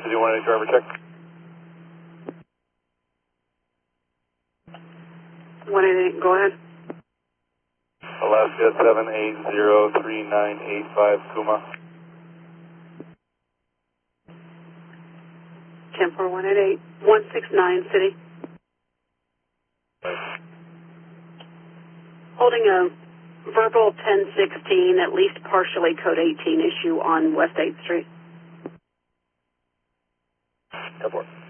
City 180 driver check. 188, go ahead. Alaska 7803985 Kuma. 10188, 169 City. Holding a verbal 1016, at least partially code 18 issue on West 8th Street. Airport.